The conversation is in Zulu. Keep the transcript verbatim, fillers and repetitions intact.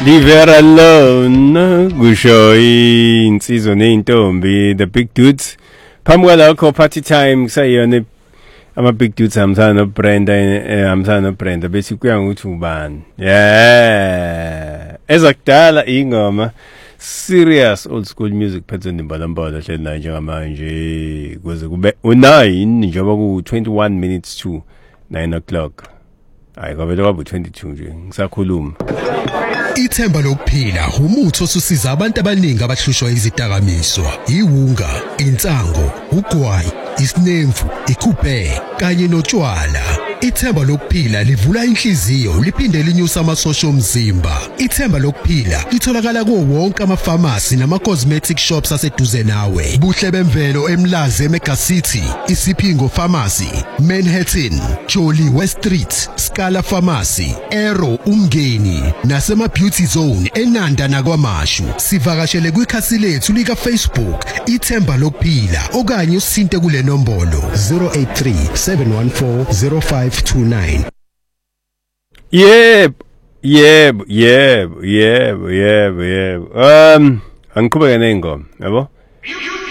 Leave her alone. Kusho insizwa neintombi, the big dudes. Phambi kwalokho party time kusayona ama big dudes hamsana no Brenda hamsana no Brenda bese kuya ngokuthi ubani. Yeah. Ezakudala ingoma serious old school music phethe ndimbalambala hleli nayo njengamanje kuze kube u-nine njengoba ku twenty-one minutes to nine o'clock. Hayi kwabele kwabu twenty-two nje ngisakhuluma. Ithemba lokuphila umuthi osusiza abantu abaningi abahlushwa izidakamizwa, iwunga, insango, ugwayi, isinemfu, ikuphe kanye notshwala. Ithemba lokuphila livula inhliziyo liphinde linyusa amasosha omzimba. Ithemba lokuphila litholakala kuwo wonke ama-pharmacy nama-cosmetic shops aseduze nawe. Buhle bemvelo eMlazi eMega City, Isipingo Pharmacy, Manhattan, Jolly West Street, Scala Pharmacy, Aero Umngeni nasema Beauty Zone eNanda nakwaMashu. Sivakashele kwikhasi lethu lika Facebook Ithemba lokuphila okanye usinte kule nombolo zero eight three seven one four zero five two nine. Yep, yep, yep, yep, yep, yep. Um, angikubeka nengoma, yabo?